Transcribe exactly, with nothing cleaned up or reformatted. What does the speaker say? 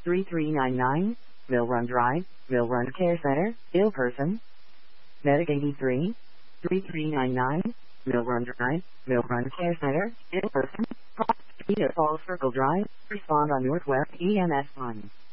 three three nine nine, Mill Run Drive, Mill Run Care Center, ill person. Medic eighty-three, three three nine nine, Mill Run Drive, Mill Run Care Center, ill person. Cedar Falls Circle Drive, respond on Northwest E M S one.